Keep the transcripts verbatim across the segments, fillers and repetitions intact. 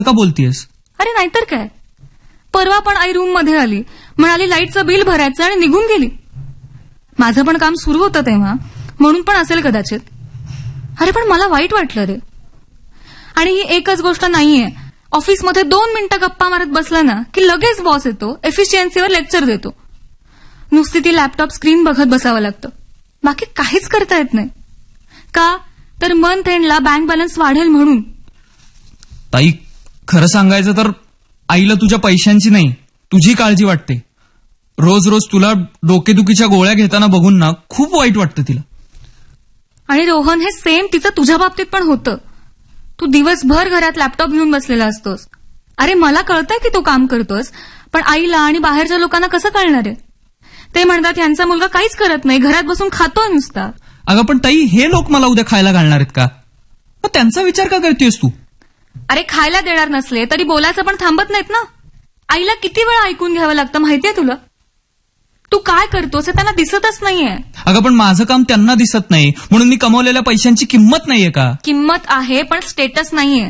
का बोलतीयस? अरे नाहीतर काय, परवा पण आई रूम मध्ये आली, म्हणाली लाईटचं बिल भरायचं आणि निघून गेली. माझं पण काम सुरू होतं तेव्हा, म्हणून पण असेल कदाचित. अरे पण मला वाईट वाटलं रे. आणि ही एकच गोष्ट नाहीये, ऑफिसमध्ये दोन मिनिटं गप्पा मारत बसला ना की लगेच बॉस येतो, एफिशियन्सीवर लेक्चर देतो. नुसती ती लॅपटॉप स्क्रीन बघत बसावं लागतं, बाकी काहीच करता येत नाही. का तर मंथ एंडला बँक बॅलन्स वाढेल म्हणून. ताई, खरं सांगायचं तर आईला तुझ्या पैशांची नाही, तुझी काळजी वाटते. रोज रोज तुला डोकेदुखीच्या गोळ्या घेताना बघून ना खूप वाईट वाटतं तिला. आणि रोहन, हे सेम तिचं तुझ्या बाबतीत पण होतं. तू दिवसभर घरात लॅपटॉप घेऊन बसलेला असतोस. अरे मला कळतंय की तू काम करतोस, पण आईला आणि बाहेरच्या लोकांना कसं कळणार आहे? ते म्हणतात यांचा मुलगा काहीच करत नाही, घरात बसून खातोय नुसता. अगं पण ताई, हे लोक मला उद्या खायला घालणार आहेत का? मग त्यांचा विचार का करतेस तू? अरे खायला देणार नसले तरी बोलायचं पण थांबत नाहीत ना. आईला किती वेळा ऐकून घ्यावं लागतं माहितीये तुला? तू काय करतोस हे त्यांना दिसतच नाहीये. अगं पण माझं काम त्यांना दिसत नाही म्हणून मी कमवलेल्या पैशांची किंमत नाहीये का? किंमत आहे पण स्टेटस नाहीये.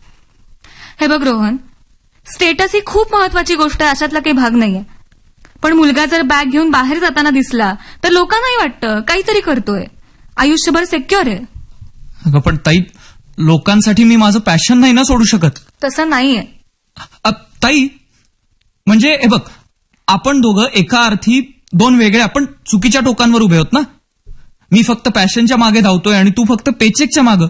हे बघ रोहन, स्टेटस ही खूप महत्वाची गोष्ट आहे, अशातला काही भाग नाहीये. पण मुलगा जर बॅग घेऊन बाहेर जाताना दिसला तर लोकांनाही वाटतं काहीतरी करतोय, आयुष्यभर सिक्युअर आहे. अगं पण ताई, लोकांसाठी मी माझं पॅशन नाही ना सोडू शकत. तसं नाहीये ताई. म्हणजे हे बघ, आपण दोघं एका अर्थी दोन वेगळे, आपण चुकीच्या टोकांवर उभे आहोत ना. मी फक्त पॅशनच्या मागे धावतोय आणि तू फक्त पेचेकच्या मागं.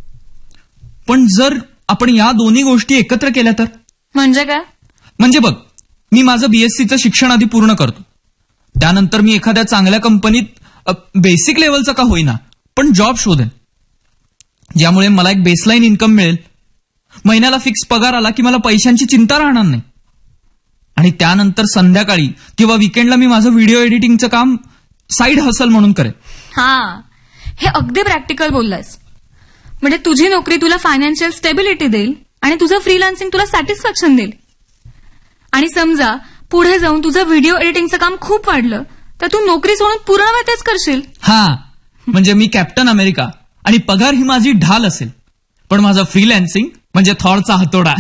पण जर आपण या दोन्ही गोष्टी एकत्र केल्या तर? म्हणजे काय? म्हणजे बघ, मी माझं बीएससीचं शिक्षण आधी पूर्ण करतो, त्यानंतर मी एखाद्या चांगल्या कंपनीत बेसिक लेवलचं का होईना पण जॉब शोधेन, ज्यामुळे मला एक बेसलाईन इन्कम मिळेल. महिन्याला फिक्स पगार आला की मला पैशांची चिंता राहणार नाही. आणि त्यानंतर संध्याकाळी किंवा विकेंडला मी माझं व्हिडिओ एडिटिंगचं काम साईड हसल म्हणून करेन. हा, हे अगदी प्रॅक्टिकल बोललायस. म्हणजे तुझी नोकरी तुला फायनान्शियल स्टेबिलिटी देईल आणि तुझं फ्रीलान्सिंग तुला सॅटिस्फॅक्शन देईल. आणि समजा पुढे जाऊन तुझं व्हिडिओ एडिटिंगचं काम खूप वाढलं तर तू नोकरी सोडून पूर्ण वेळ तेच करशील. हा, म्हणजे मी कॅप्टन अमेरिका आणि पगार ही माझी ढाल असेल, पण माझं फ्रीलान्सिंग म्हणजे थॉरचा हातोडा.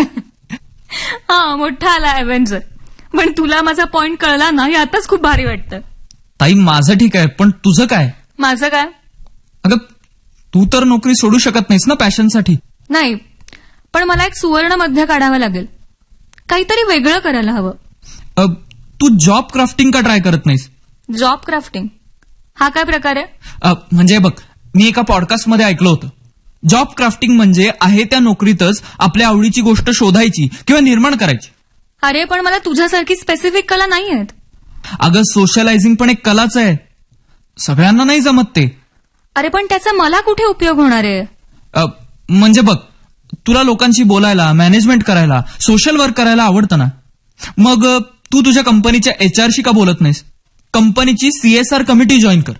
हा, मोठा आला ॲव्हेंजर. पण तुला माझा पॉइंट कळला ना, हे आताच खूप भारी वाटतं. ताई, माझं ठीक आहे, पण तुझं काय? माझं काय? अगं तू तर नोकरी सोडू शकत नाहीस ना पॅशनसाठी. नाही, पण मला एक सुवर्ण मध्य काढावं लागेल, काहीतरी वेगळं करायला हवं. तू जॉब क्राफ्टिंग का ट्राय करत नाहीस? जॉब क्राफ्टिंग हा काय प्रकार आहे? म्हणजे बघ, मी एका पॉडकास्टमध्ये ऐकलं होतं, जॉब क्राफ्टिंग म्हणजे आहे त्या नोकरीतच आपल्या आवडीची गोष्ट शोधायची किंवा निर्माण करायची. अरे पण मला तुझ्यासारखी स्पेसिफिक कला नाही आहेत. अगं सोशलायझिंग पण एक कलाच आहे, सगळ्यांना नाही जमत ते. अरे पण त्याचा मला कुठे उपयोग होणार आहे? म्हणजे बघ, तुला लोकांशी बोलायला, मॅनेजमेंट करायला, सोशल वर्क करायला आवडतं ना. मग तू तुझ्या कंपनीच्या एचआरशी का बोलत नाहीस? कंपनीची सीएसआर कमिटी जॉईन कर.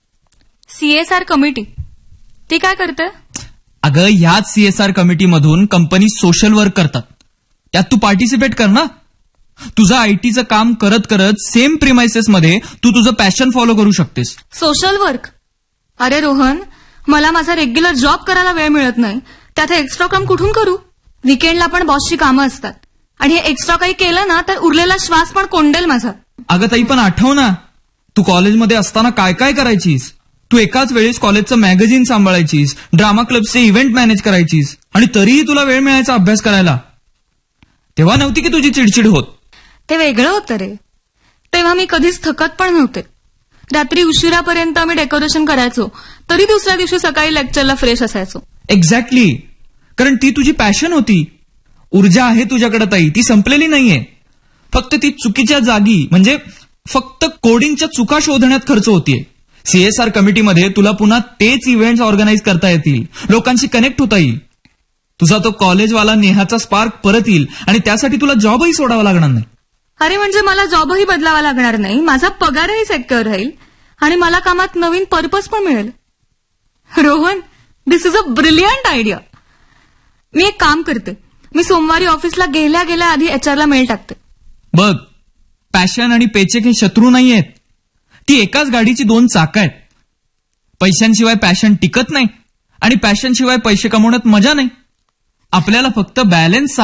सीएसआर कमिटी ती काय करते? अगं ह्याच सीएसआर कमिटीमधून कंपनी सोशल वर्क करतात, त्यात तू पार्टिसिपेट कर ना. तुझं आयटीचं काम करत करत सेम प्रिमाइसेस मध्ये तू तुझं पॅशन फॉलो करू शकतेस. Social work? अरे रोहन, मला माझा रेग्युलर जॉब करायला वेळ मिळत नाही, त्यात एक्स्ट्रा काम कुठून करू? विकेंडला पण बॉसची कामं असतात आणि हे एक्स्ट्रा काही केलं ना तर उरलेला श्वास पण कोंडेल माझा. अगं ताई, पण आठव ना, तू कॉलेजमध्ये असताना काय काय करायचीस. तू एकाच वेळेस कॉलेजचं मॅगझिन सांभाळायचीस, ड्रामा क्लबचे इव्हेंट मॅनेज करायचीस, आणि तरीही तुला वेळ मिळायचा अभ्यास करायला. तेव्हा नव्हती की तुझी चिडचिड होत? ते वेगळं होतं रे. तेव्हा मी कधीच थकत पण नव्हते. रात्री उशिरापर्यंत मी डेकोरेशन करायचो, तरी दुसऱ्या दिवशी सकाळी लेक्चरला फ्रेश असायचो. एक्झॅक्टली, कारण ती तुझी पॅशन होती. ऊर्जा आहे तुझ्याकडे ताई, ती संपलेली नाहीये. फक्त ती चुकीच्या जागी, म्हणजे फक्त कोडिंगच्या चुका शोधण्यात खर्च होतीये. सीएसआर कमिटीमध्ये तुला पुन्हा तेच इव्हेंट्स ऑर्गनाईज करता येतील, लोकांशी कनेक्ट होता येईल. तुझा तो कॉलेजवाला नेहाचा स्पार्क परत येईल आणि त्यासाठी तुला जॉबही सोडावा लागणार नाही. अरे म्हणजे मला जॉबही बदलावा लागणार नाही, माझा पगारही सेक्युअर राहील आणि मला कामात नवीन पर्पज पण मिळेल. रोहन, दिस इज अ ब्रिलियंट आयडिया. मी एक काम करते, मी सोमवारी ऑफिसला गेल्या गेल्या आधी एचआरला मेल टाकते. बघ, पॅशन आणि पेचेक हे शत्रू नाही आहेत, ती एकाच गाडीची दोन चाकं आहेत. पैशांशिवाय पॅशन टिकत नाही आणि पॅशनशिवाय पैसे कमवण्यात मजा नाही. आपल्याला फक्त बॅलन्स